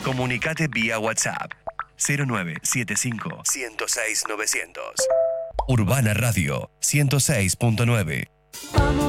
Comunicate vía WhatsApp 0975 106 900. Urbana Radio 106.9.